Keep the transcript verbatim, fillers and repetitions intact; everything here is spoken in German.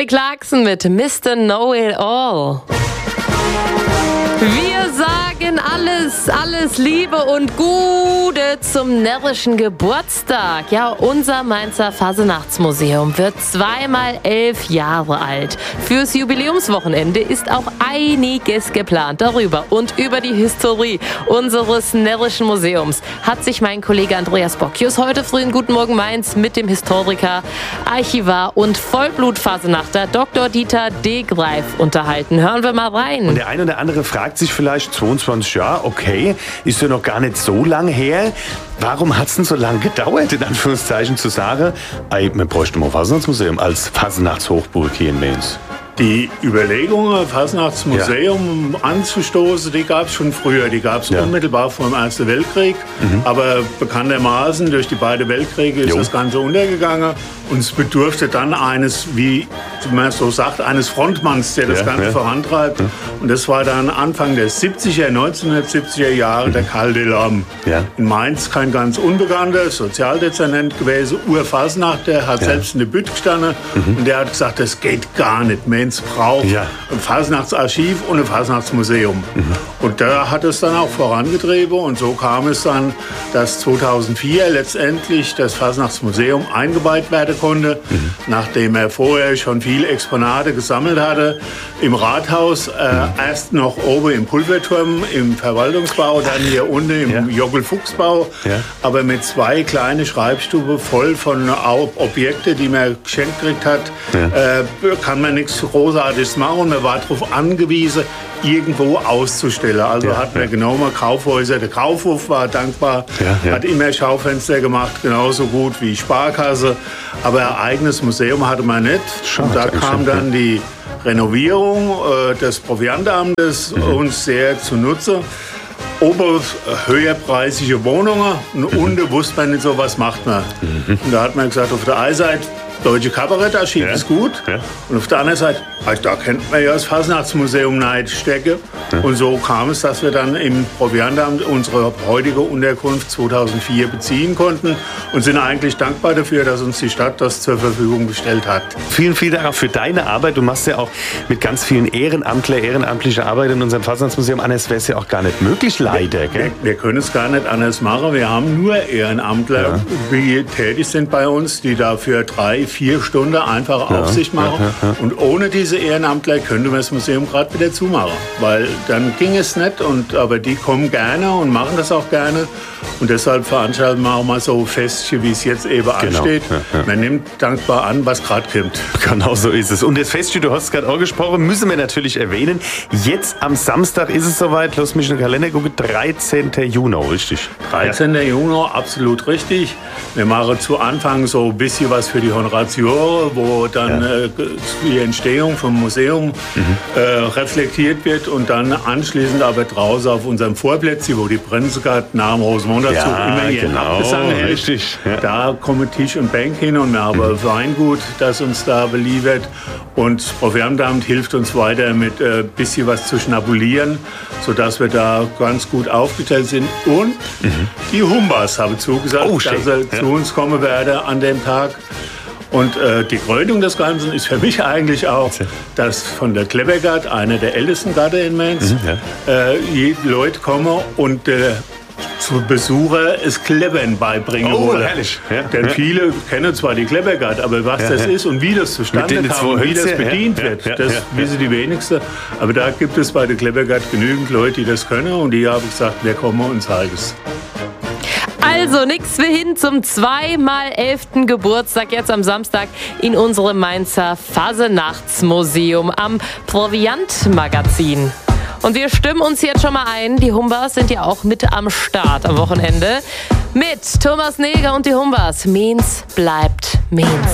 Kelly Clarkson mit Mister Know-It-All. Wir sagen alles, alles Liebe und Gute zum närrischen Geburtstag. Ja, unser Mainzer Fasenachtsmuseum wird zweimal elf Jahre alt. Fürs Jubiläumswochenende ist auch einiges geplant. Darüber und über die Historie unseres närrischen Museums hat sich mein Kollege Andreas Bockius heute früh in Guten Morgen Mainz mit dem Historiker, Archivar und Vollblut-Fasenachter Doktor Dieter Degreif unterhalten. Hören wir mal rein. Und der eine oder andere fragt sich vielleicht, zweiundzwanzig Jahre, okay, ist ja noch gar nicht so lang her. Warum hat es denn so lange gedauert, in Anführungszeichen zu sagen, ey, man bräuchte mal ein Fasnachtsmuseum als Fasnachtshochburg hier in Mainz? Die Überlegung, ein Fasnachtsmuseum ja. anzustoßen, die gab es schon früher. Die gab es ja. unmittelbar vor dem Ersten Weltkrieg. Mhm. Aber bekanntermaßen durch die beiden Weltkriege ist jo. das Ganze untergegangen. Und es bedurfte dann eines, wie man so sagt, eines Frontmanns, der das ja, Ganze ja. vorantreibt. Ja. Und das war dann Anfang der siebziger, neunzehnhundertsiebziger Jahre mhm. der Karl Delorme. Ja. In Mainz kein ganz unbekannter, Sozialdezernent gewesen, Urfasnachter, hat ja. selbst in der Bütt gestanden. Mhm. Und der hat gesagt, das geht gar nicht. Mainz braucht ja. ein Fasnachtsarchiv und ein Fasnachtsmuseum. Mhm. Und da hat es dann auch vorangetrieben. Und so kam es dann, dass zweitausendvier letztendlich das Fasnachtsmuseum eingeweiht werden konnte, mhm. nachdem er vorher schon viele Exponate gesammelt hatte. Im Rathaus, äh, mhm. erst noch oben im Pulverturm, im Verwaltungsbau, dann hier unten im ja. Jockel-Fuchs-Bau, ja. aber mit zwei kleinen Schreibstuben voll von Objekten, die man geschenkt gekriegt hat, ja. äh, kann man nichts Großartiges machen. Man war darauf angewiesen, irgendwo auszustellen. Also ja, hat man ja. genommen Kaufhäuser. Der Kaufhof war dankbar, ja, ja. hat immer Schaufenster gemacht, genauso gut wie Sparkasse. Aber ein eigenes Museum hatte man nicht. Schade, und da kam dann die Renovierung äh, des Proviantamtes mhm. uns sehr zunutze. Oben höherpreisige Wohnungen und mhm. unten wusste man nicht so, was macht man. Mhm. Und da hat man gesagt, auf der einen Seite Deutsche Kabarettarchiv ja. ist gut. Ja. Und auf der anderen Seite, also da könnte man ja das Fasnachtsmuseum stecken. Ja. Und so kam es, dass wir dann im Proviantamt unsere heutige Unterkunft zweitausendvier beziehen konnten und sind eigentlich dankbar dafür, dass uns die Stadt das zur Verfügung gestellt hat. Vielen, vielen Dank auch für deine Arbeit. Du machst ja auch mit ganz vielen Ehrenamtler, ehrenamtliche Arbeit in unserem Fasnachtsmuseum. Anders wäre es ja auch gar nicht möglich, leider. Wir, wir, wir können es gar nicht anders machen. Wir haben nur Ehrenamtler, ja. die tätig sind bei uns, die dafür drei, vier Stunden einfach ja, Aufsicht machen. Ja, ja, ja. Und ohne diese Ehrenamtler könnte man das Museum gerade wieder zumachen. Weil dann ging es nicht. Und, aber die kommen gerne und machen das auch gerne. Und deshalb veranstalten wir auch mal so Festchen, wie es jetzt eben genau. ansteht. Ja, ja. Man nimmt dankbar an, was gerade kommt. Genau so ist es. Und das Festchen, du hast es gerade angesprochen, müssen wir natürlich erwähnen. Jetzt am Samstag ist es soweit. Lass mich in den Kalender gucken. dreizehnten Juni, richtig? dreizehnten Ja. Juni, absolut richtig. Wir machen zu Anfang so ein bisschen was für die Honoration, wo dann ja. äh, die Entstehung vom Museum mhm. äh, reflektiert wird und dann anschließend aber draußen auf unserem Vorplätzchen, wo die Brenzegart nach dem Rosenmontagszug ja, immer ihren genau, Abgesang hält. Richtig. Ja. Da kommen Tisch und Bank hin und wir haben mhm. Weingut, das uns da beliefert. Und das Proviantamt hilft uns weiter mit ein äh, bisschen was zu schnabulieren, sodass wir da ganz gut aufgestellt sind. Und mhm. die Humbas haben zugesagt, oh, dass sie ja. zu uns kommen werden an dem Tag. Und äh, die Krönung des Ganzen ist für mich eigentlich auch, dass von der Kleppergart, einer der ältesten Gärten in Mainz, mhm, ja. äh, die Leute kommen und äh, zu Besucher das Kleppern beibringen oh, wollen. Herrlich. Ja, Denn ja. viele kennen zwar die Kleppergart, aber was ja, das ja. ist und wie das zustande kam und wie das bedient ja, wird, ja, das ja, ja. wissen die wenigsten. Aber da gibt es bei der Kleppergart genügend Leute, die das können und die haben gesagt, wir kommen und zeigen es. Also nix wie hin zum zweimal elften Geburtstag jetzt am Samstag in unserem Mainzer Fasenachtsmuseum am Proviant-Magazin. Und wir stimmen uns jetzt schon mal ein, die Humbas sind ja auch mit am Start am Wochenende mit Thomas Neger und die Humbas. Mainz bleibt Mainz.